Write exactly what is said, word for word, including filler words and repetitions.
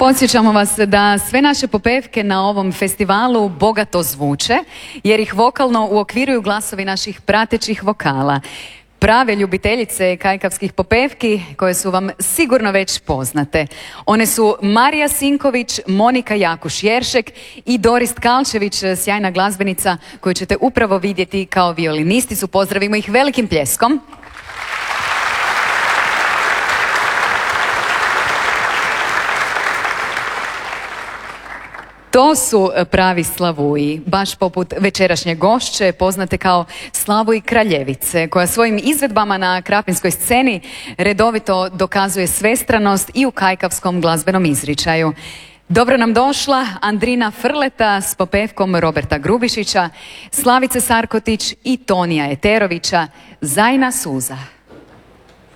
Podsjećamo vas da sve naše popevke na ovom festivalu bogato zvuče, jer ih vokalno uokviruju glasovi naših pratećih vokala. Prave ljubiteljice kajkavskih popevki koje su vam sigurno već poznate. One su Marija Sinković, Monika Jakuš-Jeršek i Doris Tkalčević, sjajna glazbenica koju ćete upravo vidjeti kao violinisticu. Pozdravimo ih velikim pljeskom. To su pravi slavuji, baš poput večerašnje gošće, poznate kao Slavuj Kraljevice, koja svojim izvedbama na krapinskoj sceni redovito dokazuje svestranost i u kajkavskom glazbenom izričaju. Dobro nam došla Andrina Frleta s popevkom Roberta Grubišića, Slavice Sarkotić i Tonija Eterovića, Zajna suza.